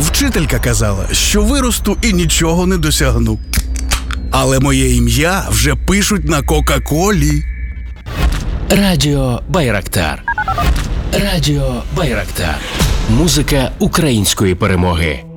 Вчителька казала, що виросту і нічого не досягну. Але моє ім'я вже пишуть на Кока-Колі. Радіо Байрактар. Радіо Байрактар. Музика української перемоги.